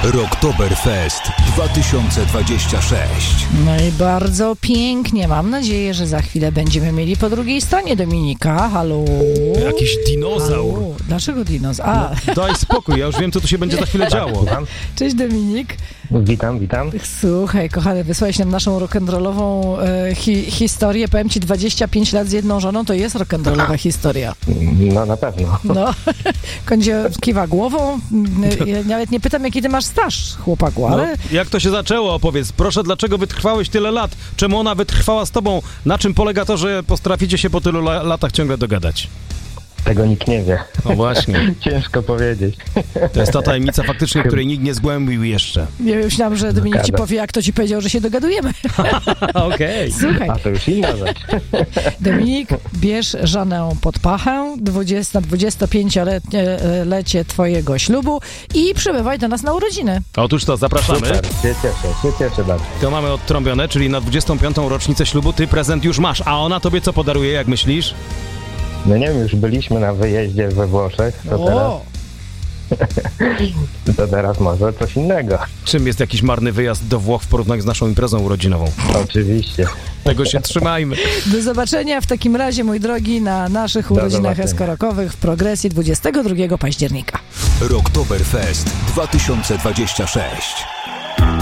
Rocktoberfest 2026. No i bardzo pięknie. Mam nadzieję, że za chwilę będziemy mieli po drugiej stronie Dominika. Halo? Jakiś dinozaur. Halo? Dlaczego dinozaur? No, daj spokój, ja już wiem, co tu się będzie za chwilę działo. Cześć Dominik. Witam. Słuchaj, kochany, wysłałeś nam naszą rock'n'rollową historię. Powiem ci, 25 lat z jedną żoną to jest rock'n'rollowa historia. No na pewno. No, Kądzie kiwa głową. Ja nawet nie pytam, jaki ty masz staż, chłopaku, ale... No, jak to się zaczęło? Opowiedz, proszę, dlaczego wytrwałeś tyle lat? Czemu ona wytrwała z tobą? Na czym polega to, że potraficie się po tylu latach ciągle dogadać? Tego nikt nie wie. No właśnie. Ciężko powiedzieć. To jest ta tajemnica faktycznie, której nikt nie zgłębił jeszcze. Ja myślałam, że Dominik ci powie, jak to ci powiedział, że się dogadujemy. Okej. Słuchaj, A to już inna rzecz. Dominik, bierz żonę pod pachę, 25-lecie twojego ślubu i przybywaj do nas na urodziny. Otóż to, zapraszamy. Super, się cieszę bardzo. To mamy odtrąbione, czyli na 25. rocznicę ślubu ty prezent już masz, a ona tobie co podaruje, jak myślisz? No nie wiem, już byliśmy na wyjeździe we Włoszech, to teraz może coś innego. Czym jest jakiś marny wyjazd do Włoch w porównaniu z naszą imprezą urodzinową? Oczywiście. Tego się trzymajmy. Do zobaczenia w takim razie, mój drogi, na naszych urodzinach eskorockowych w Progresji 22 października. Rocktoberfest 2026.